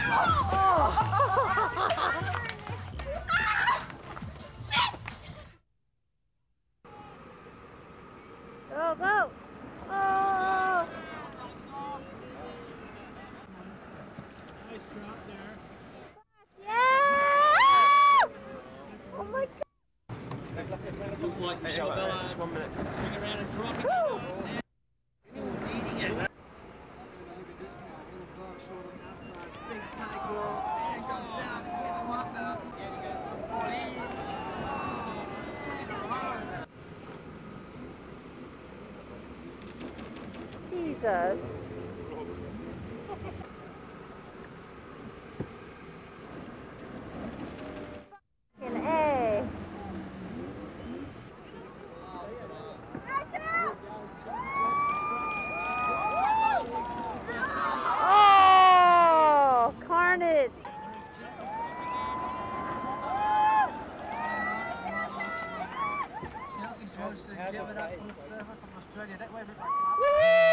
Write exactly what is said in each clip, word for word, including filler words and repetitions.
Go, go! Oh! Nice drop there. Yeah! Oh my God! Looks like Michelle Bella. Just one minute. Turning around and dropping it. Eating it. Big tackle. And comes down. Get him up out. Yeah, he goes. Jesus. Fucking A. Oh, carnage. Chelsea George said, give it up, good server from Australia. That way, everybody. Woo!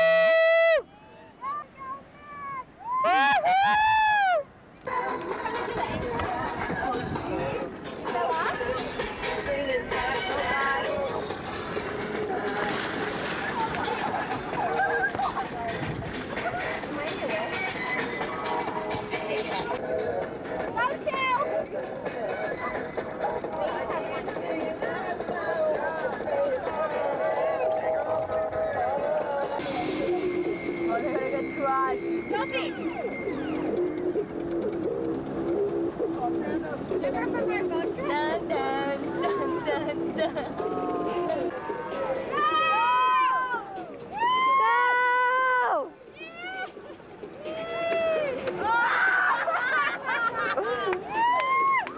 Sophie! Remember from our boat trip? Dun, dun, dun, dun, dun.